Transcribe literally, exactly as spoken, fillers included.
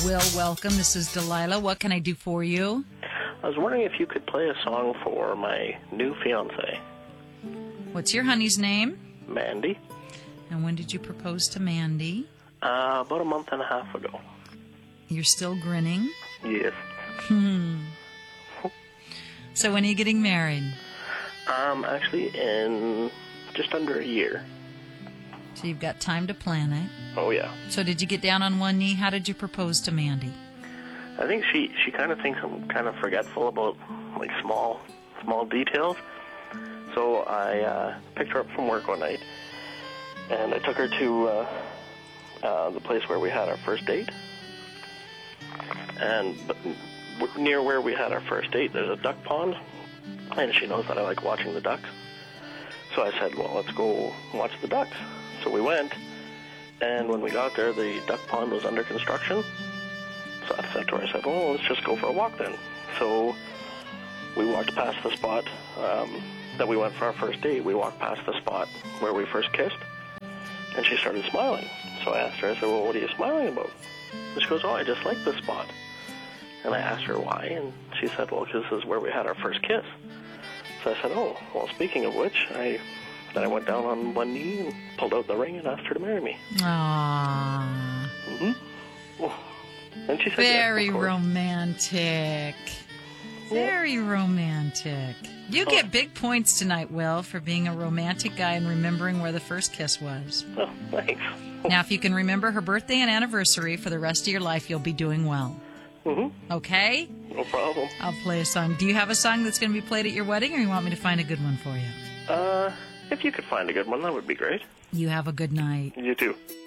Will, welcome. This is Delilah. What can I do for you? I was wondering if you could play a song for my new fiancée. What's your honey's name? Mandy. And when did you propose to Mandy? Uh, about a month and a half ago. You're still grinning? Yes. Hmm. So when are you getting married? Um, actually in just under a year. So you've got time to plan it. Oh, yeah. So did you get down on one knee? How did you propose to Mandy? I think she, she kind of thinks I'm kind of forgetful about, like, small, small details. So I uh, picked her up from work one night, and I took her to uh, uh, the place where we had our first date. And but near where we had our first date, there's a duck pond, and she knows that I like watching the ducks. So I said, well, let's go watch the ducks. So we went, and when we got there, the duck pond was under construction. So I said to her, I said, well, let's just go for a walk then. So we walked past the spot um, that we went for our first date. We walked past the spot where we first kissed, and she started smiling. So I asked her, I said, well, what are you smiling about? And she goes, oh, I just like this spot. And I asked her why, and she said, well, because this is where we had our first kiss. So I said, oh, well, speaking of which, I then I went down on one knee and pulled out the ring and asked her to marry me. Aww. Mm-hmm. Well, and she said, Very yes, of course. romantic. Very romantic. You get big points tonight, Will, for being a romantic guy and remembering where the first kiss was. Oh, thanks. Now, if you can remember her birthday and anniversary for the rest of your life, you'll be doing well. Mm-hmm. Okay? No problem. I'll play a song. Do you have a song that's going to be played at your wedding, or you want me to find a good one for you? Uh, if you could find a good one, that would be great. You have a good night. You too.